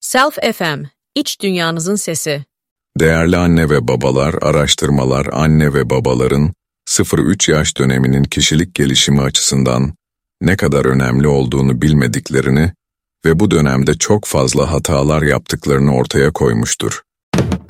Self FM, iç dünyanızın sesi. Değerli anne ve babalar, araştırmalar anne ve babaların 0-3 yaş döneminin kişilik gelişimi açısından ne kadar önemli olduğunu bilmediklerini ve bu dönemde çok fazla hatalar yaptıklarını ortaya koymuştur.